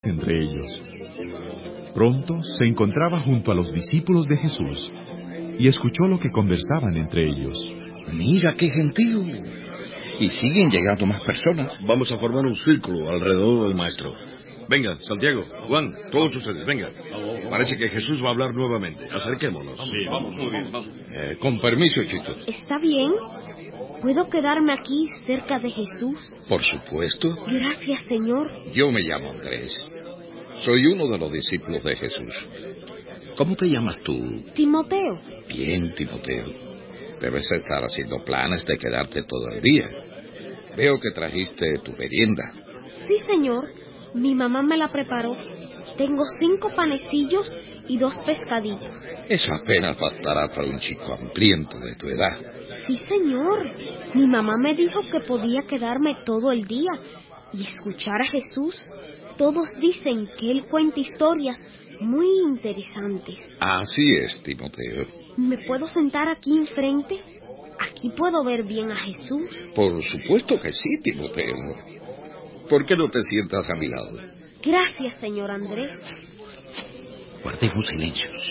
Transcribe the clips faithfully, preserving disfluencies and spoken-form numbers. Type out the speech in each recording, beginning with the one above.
entre ellos. Pronto se encontraba junto a los discípulos de Jesús y escuchó lo que conversaban entre ellos. Mira qué gentío. Y siguen llegando más personas. Vamos a formar un círculo alrededor del maestro. Venga, Santiago, Juan, todos ustedes, venga. Parece que Jesús va a hablar nuevamente. Acerquémonos. Sí, vamos, muy bien, vamos. Eh, con permiso, chicos. ¿Está bien? ¿Puedo quedarme aquí cerca de Jesús? Por supuesto. Gracias, Señor. Yo me llamo Andrés. Soy uno de los discípulos de Jesús. ¿Cómo te llamas tú? Timoteo. Bien, Timoteo. Debes estar haciendo planes de quedarte todo el día. Veo que trajiste tu merienda. Sí, Señor. Mi mamá me la preparó. Tengo cinco panecillos y dos pescadillos. Eso apenas bastará para un chico hambriento de tu edad. Sí, Señor. Mi mamá me dijo que podía quedarme todo el día y escuchar a Jesús. Todos dicen que él cuenta historias muy interesantes. Así es, Timoteo. ¿Me puedo sentar aquí enfrente? Aquí puedo ver bien a Jesús. Por supuesto que sí, Timoteo. ¿Por qué no te sientas a mi lado? Gracias, señor Andrés. Guardemos silencios.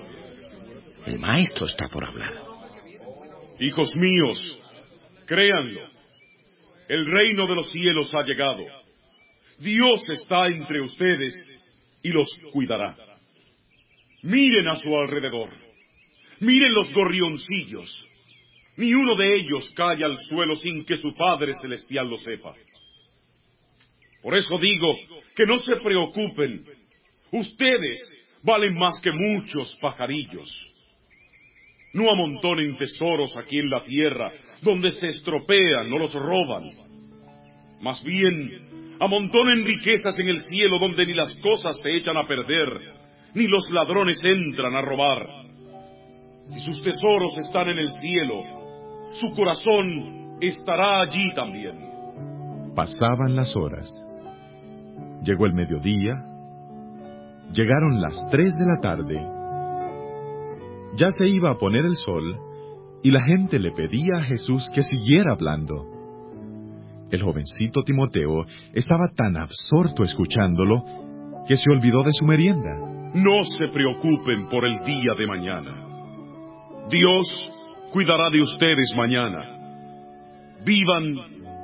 El maestro está por hablar. Hijos míos, créanlo. El reino de los cielos ha llegado. Dios está entre ustedes y los cuidará. Miren a su alrededor. Miren los gorrioncillos. Ni uno de ellos cae al suelo sin que su Padre Celestial lo sepa. Por eso digo que no se preocupen. Ustedes valen más que muchos pajarillos. No amontonen tesoros aquí en la tierra, donde se estropean o los roban. Más bien, amontonen riquezas en el cielo, donde ni las cosas se echan a perder, ni los ladrones entran a robar. Si sus tesoros están en el cielo, su corazón estará allí también. Pasaban las horas. Llegó el mediodía. Llegaron las tres de la tarde. Ya se iba a poner el sol, y la gente le pedía a Jesús que siguiera hablando. El jovencito Timoteo estaba tan absorto escuchándolo que se olvidó de su merienda. No se preocupen por el día de mañana. Dios cuidará de ustedes mañana. Vivan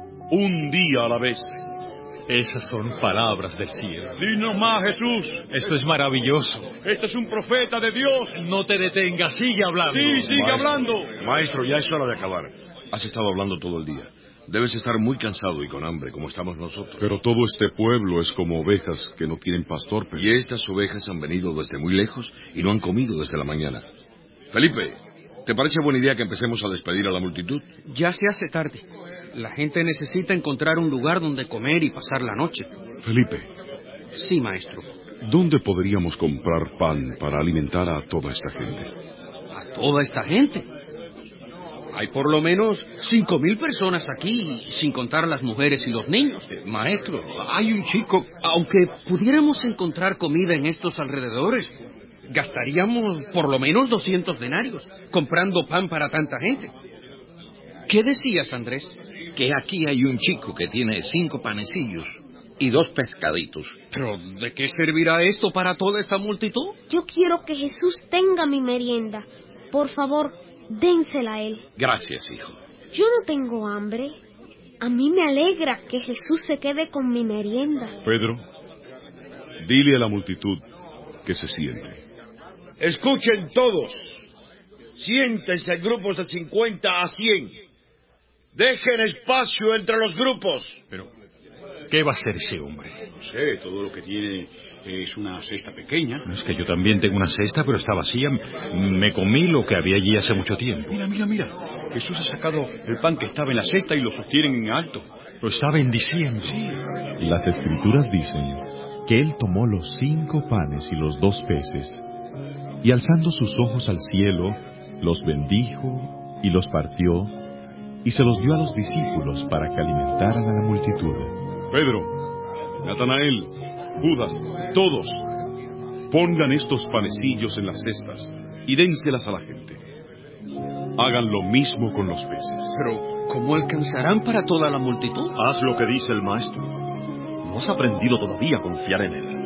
un día a la vez. Esas son palabras del cielo. Dinos más, Jesús. Esto es maravilloso. Este es un profeta de Dios. No te detengas, sigue hablando. Sí, sigue Maestro, hablando. Maestro, ya es hora de acabar. Has estado hablando todo el día. Debes estar muy cansado y con hambre, como estamos nosotros. Pero todo este pueblo es como ovejas que no tienen pastor, Pedro. Y estas ovejas han venido desde muy lejos y no han comido desde la mañana. Felipe, ¿te parece buena idea que empecemos a despedir a la multitud? Ya se hace tarde. La gente necesita encontrar un lugar donde comer y pasar la noche. Felipe. Sí, maestro. ¿Dónde podríamos comprar pan para alimentar a toda esta gente? ¿A toda esta gente? Hay por lo menos cinco mil personas aquí, sin contar las mujeres y los niños. Eh, maestro, hay un chico... Aunque pudiéramos encontrar comida en estos alrededores, gastaríamos por lo menos doscientos denarios comprando pan para tanta gente. ¿Qué decías, Andrés? Que aquí hay un chico que tiene cinco panecillos y dos pescaditos. ¿Pero de qué servirá esto para toda esta multitud? Yo quiero que Jesús tenga mi merienda. Por favor, dénsela a él. Gracias, hijo. Yo no tengo hambre. A mí me alegra que Jesús se quede con mi merienda. Pedro, dile a la multitud que se siente. Escuchen todos. Siéntense en grupos de cincuenta a cien. Dejen espacio entre los grupos. Pero, ¿qué va a hacer ese hombre? No sé, todo lo que tiene es una cesta pequeña. Es que yo también tengo una cesta, pero está vacía. Me comí lo que había allí hace mucho tiempo. Mira, mira, mira. Jesús ha sacado el pan que estaba en la cesta y lo sostienen en alto. Lo está bendiciendo. Sí. Las Escrituras dicen que él tomó los cinco panes y los dos peces, y alzando sus ojos al cielo, los bendijo y los partió, y se los dio a los discípulos para que alimentaran a la multitud. Pedro, Natanael, Judas, todos, pongan estos panecillos en las cestas y dénselas a la gente. Hagan lo mismo con los peces. Pero, ¿cómo alcanzarán para toda la multitud? Haz lo que dice el maestro. No no has aprendido todavía a confiar en él.